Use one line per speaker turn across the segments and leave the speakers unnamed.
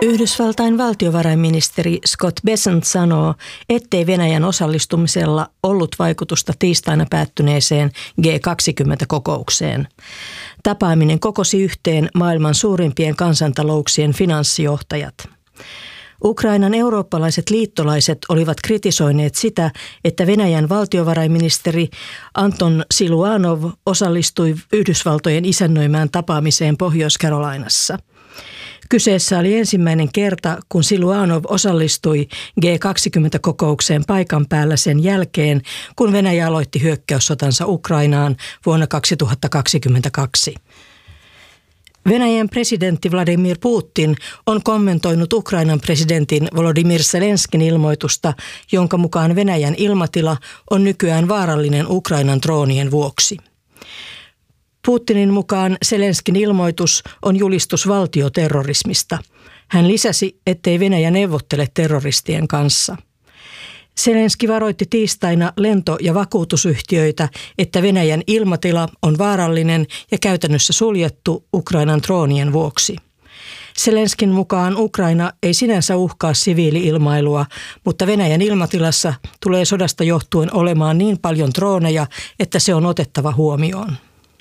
Yhdysvaltain valtiovarainministeri Scott Bessent sanoo, ettei Venäjän osallistumisella ollut vaikutusta tiistaina päättyneeseen G20-kokoukseen. Tapaaminen kokosi yhteen maailman suurimpien kansantalouksien finanssijohtajat. Ukrainan eurooppalaiset liittolaiset olivat kritisoineet sitä, että Venäjän valtiovarainministeri Anton Siluanov osallistui Yhdysvaltojen isännöimään tapaamiseen Pohjois-Carolinassa. Kyseessä oli ensimmäinen kerta, kun Siluanov osallistui G20-kokoukseen paikan päällä sen jälkeen, kun Venäjä aloitti hyökkäyssotansa Ukrainaan vuonna 2022. Venäjän presidentti Vladimir Putin on kommentoinut Ukrainan presidentin Volodymyr Zelenskin ilmoitusta, jonka mukaan Venäjän ilmatila on nykyään vaarallinen Ukrainan droonien vuoksi. Putinin mukaan Zelenskin ilmoitus on julistus valtioterrorismista. Hän lisäsi, ettei Venäjä neuvottele terroristien kanssa. Zelenski varoitti tiistaina lento- ja vakuutusyhtiöitä, että Venäjän ilmatila on vaarallinen ja käytännössä suljettu Ukrainan droonien vuoksi. Zelenskin mukaan Ukraina ei sinänsä uhkaa siviili-ilmailua, mutta Venäjän ilmatilassa tulee sodasta johtuen olemaan niin paljon drooneja, että se on otettava huomioon.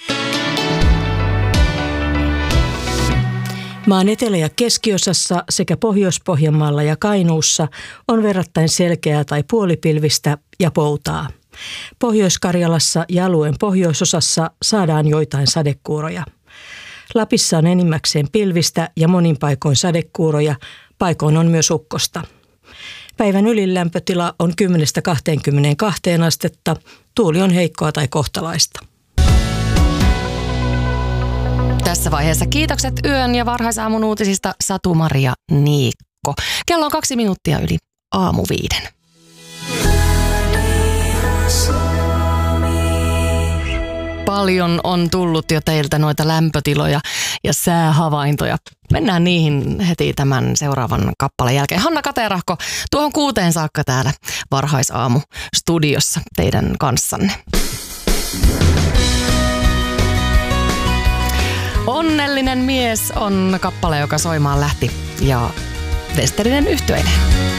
Maan etelä- ja keskiosassa sekä Pohjois-Pohjanmaalla ja Kainuussa on verrattain selkeää tai puolipilvistä ja poutaa. Pohjois-Karjalassa ja alueen pohjoisosassa saadaan joitain sadekuuroja. Lapissa on enimmäkseen pilvistä ja monin paikoin sadekuuroja, paikoin on myös ukkosta. Päivän ylilämpötila on 10–22 astetta, tuuli on heikkoa tai kohtalaista.
Tässä vaiheessa kiitokset yön ja varhaisaamun uutisista Satu-Maria Niikko. Kello on 2 minuuttia yli 4:05. Paljon on tullut jo teiltä noita lämpötiloja ja säähavaintoja. Mennään niihin heti tämän seuraavan kappaleen jälkeen. Hanna Katerahko, tuohon 6 saakka täällä varhaisaamu studiossa teidän kanssanne. Onnellinen mies on kappale, joka soimaan lähti, ja Westerinen yhtyeinen.